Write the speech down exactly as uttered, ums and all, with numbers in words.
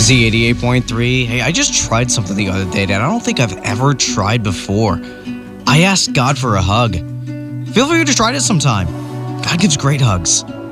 Z eighty-eight point three. Hey, I just tried something the other day that I don't think I've ever tried before. I asked God for a hug. Feel free to try it sometime. God gives great hugs.